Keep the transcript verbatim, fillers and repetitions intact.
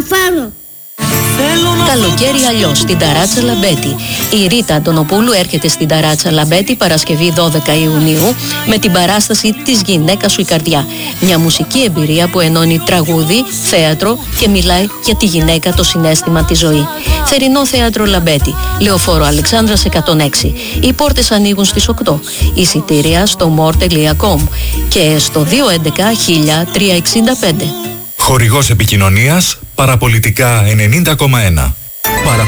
πάρω. Καλοκαίρι αλλιώς στην Ταράτσα Λαμπέτη. Η Ρίτα Αντωνοπούλου έρχεται στην Ταράτσα Λαμπέτη Παρασκευή δώδεκα Ιουνίου με την παράσταση «Της γυναίκας σου η καρδιά». Μια μουσική εμπειρία που ενώνει τραγούδι, θέατρο και μιλάει για τη γυναίκα, το συναίσθημα, τη ζωή. Θερινό θέατρο Λαμπέτη, Λεωφόρο Αλεξάνδρας εκατόν έξι. Οι πόρτες ανοίγουν στις οκτώ. Εισιτήρια στο more τελεία com και στο δύο έντεκα χίλια τριακόσια εξήντα πέντε. Χορηγός επικοινωνίας Παραπολιτικά ενενήντα κόμμα ένα.